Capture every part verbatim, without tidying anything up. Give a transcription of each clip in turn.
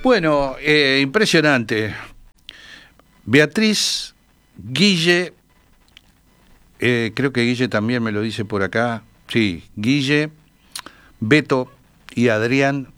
Bueno, eh, impresionante. Beatriz, Guille, eh, creo que Guille también me lo dice por acá. Sí, Guille, Beto y Adrián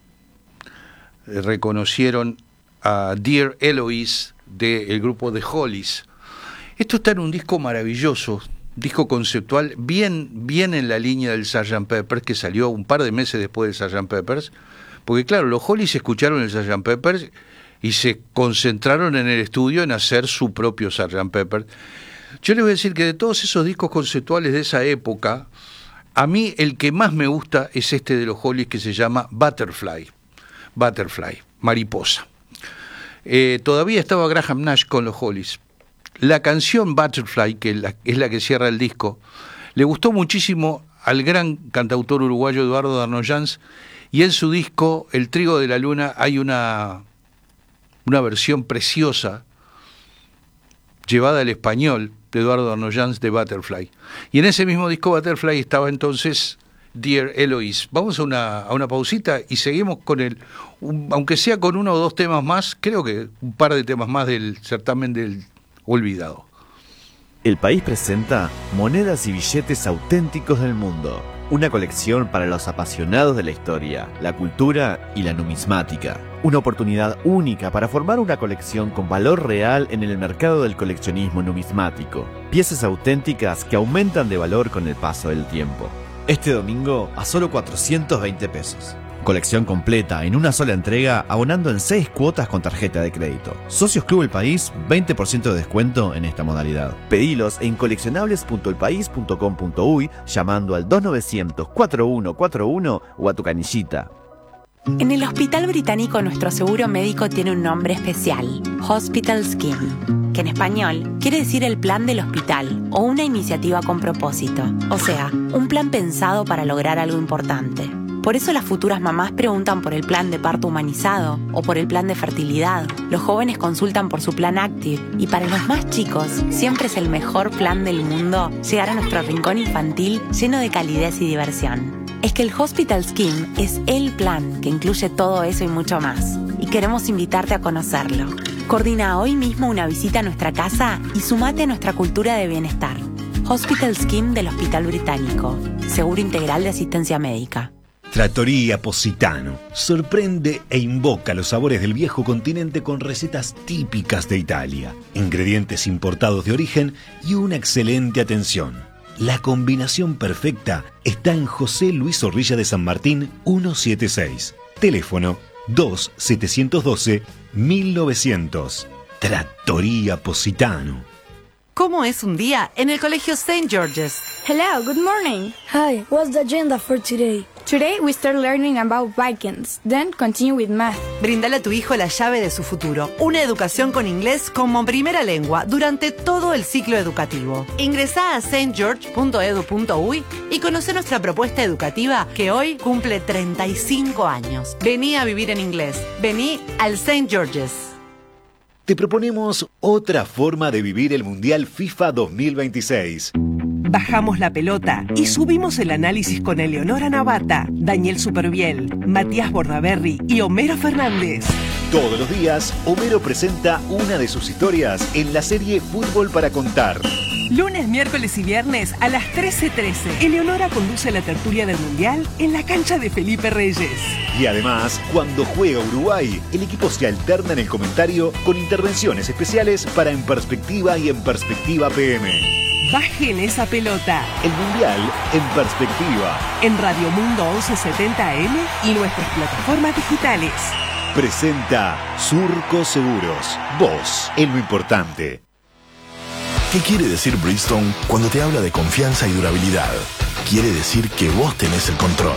eh, reconocieron a Dear Eloise del grupo The Hollies. Esto está en un disco maravilloso, disco conceptual, bien, bien en la línea del sergeant Pepper, que salió un par de meses después del sergeant Pepper, porque claro, los Hollies escucharon el sergeant Pepper y se concentraron en el estudio en hacer su propio sergeant Pepper. Yo les voy a decir que de todos esos discos conceptuales de esa época, a mí el que más me gusta es este de los Hollies que se llama Butterfly, Butterfly, mariposa. Eh, todavía estaba Graham Nash con los Hollies. La canción Butterfly, que la, es la que cierra el disco, le gustó muchísimo al gran cantautor uruguayo Eduardo Darnoyans, y en su disco El Trigo de la Luna hay una, una versión preciosa llevada al español de Eduardo Darnoyans de Butterfly. Y en ese mismo disco Butterfly estaba entonces Dear Eloise. Vamos a una, a una pausita y seguimos con el, un, aunque sea con uno o dos temas más, creo que un par de temas más del certamen del Olvidado. El País presenta Monedas y billetes auténticos del mundo. Una colección para los apasionados de la historia, la cultura y la numismática. Una oportunidad única para formar una colección con valor real en el mercado del coleccionismo numismático. Piezas auténticas que aumentan de valor con el paso del tiempo. Este domingo a solo cuatrocientos veinte pesos. Colección completa en una sola entrega, abonando en seis cuotas con tarjeta de crédito. Socios Club El País, veinte por ciento de descuento en esta modalidad. Pedilos en coleccionables punto el país punto com punto uy llamando al dos novecientos, cuarenta y uno cuarenta y uno o a tu canillita. En el Hospital Británico nuestro seguro médico tiene un nombre especial, Hospital Scheme, que en español quiere decir el plan del hospital o una iniciativa con propósito, o sea, un plan pensado para lograr algo importante. Por eso las futuras mamás preguntan por el plan de parto humanizado o por el plan de fertilidad. Los jóvenes consultan por su plan Active y para los más chicos siempre es el mejor plan del mundo llegar a nuestro rincón infantil lleno de calidez y diversión. Es que el Hospital Scheme es el plan que incluye todo eso y mucho más. Y queremos invitarte a conocerlo. Coordina hoy mismo una visita a nuestra casa y sumate a nuestra cultura de bienestar. Hospital Scheme del Hospital Británico. Seguro integral de asistencia médica. Trattoria Positano sorprende e invoca los sabores del viejo continente con recetas típicas de Italia, ingredientes importados de origen y una excelente atención. La combinación perfecta está en José Luis Zorrilla de San Martín ciento setenta y seis. Teléfono dos siete uno dos mil novecientos. Trattoria Positano. ¿Cómo es un día en el Colegio Saint George's? Hello, good morning. Hi, what's the agenda for today? Today we start learning about Vikings, then continue with math. Brindale a tu hijo la llave de su futuro, una educación con inglés como primera lengua durante todo el ciclo educativo. Ingresá a saint george punto edu punto uy y conoce nuestra propuesta educativa que hoy cumple treinta y cinco años. Vení a vivir en inglés, vení al Saint George's. Te proponemos otra forma de vivir el Mundial FIFA dos mil veintiséis. Bajamos la pelota y subimos el análisis con Eleonora Navata, Daniel Superviel, Matías Bordaberry y Homero Fernández. Todos los días, Homero presenta una de sus historias en la serie Fútbol para Contar. Lunes, miércoles y viernes a las trece trece. Eleonora conduce la tertulia del Mundial en la cancha de Felipe Reyes. Y además, cuando juega Uruguay, el equipo se alterna en el comentario con intervenciones especiales para En Perspectiva y En Perspectiva P M. Bajen esa pelota. El Mundial en Perspectiva. En Radio Mundo once setenta A M y nuestras plataformas digitales. Presenta Surco Seguros. Vos es lo importante. ¿Qué quiere decir Bridgestone cuando te habla de confianza y durabilidad? Quiere decir que vos tenés el control.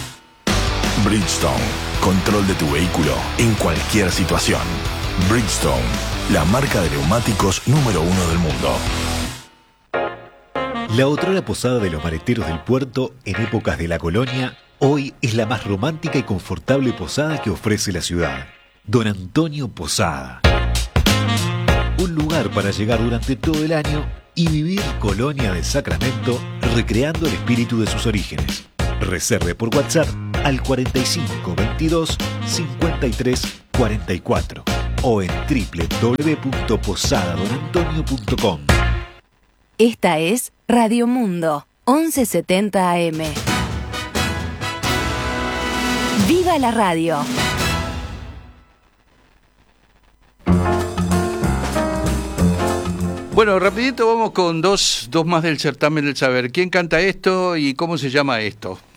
Bridgestone. Control de tu vehículo en cualquier situación. Bridgestone. La marca de neumáticos número uno del mundo. La otrora posada de los mareteros del puerto en épocas de la colonia, hoy es la más romántica y confortable posada que ofrece la ciudad. Don Antonio Posada. Un lugar para llegar durante todo el año y vivir Colonia del Sacramento recreando el espíritu de sus orígenes. Reserve por WhatsApp al cuarenta y cinco veintidós cincuenta y tres cuarenta y cuatro o en doble u doble u doble u punto posada don antonio punto com. Esta es Radio Mundo, once setenta A M. ¡Viva la radio! Bueno, rapidito vamos con dos, dos más del certamen del saber. ¿Quién canta esto y cómo se llama esto?